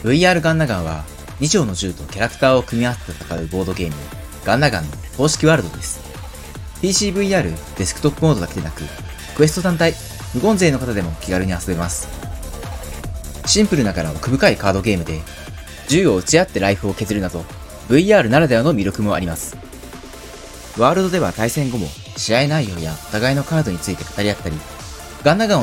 VR ガンナガンは2丁の銃とキャラクターを組み合わせて戦うボードゲームガンナガンの公式ワールドです。PCVR デスクトップモードだけでなく、クエスト単体、無言勢の方でも気軽に遊べます。シンプルながら奥深いカードゲームで、銃を撃ち合ってライフを削るなど、VR ならではの魅力もあります。ワールドでは対戦後も試合内容やお互いのカードについて語り合ったり、ガンナガンを